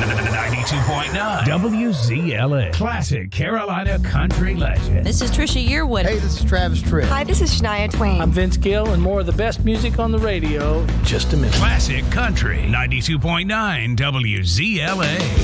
92.9 WZLA. Classic Carolina country legend. This is Trisha Yearwood. Hey, this is Travis Tritt. Hi, this is Shania Twain. I'm Vince Gill, and more of the best music on the radio. Just a minute. Classic Country 92.9 WZLA.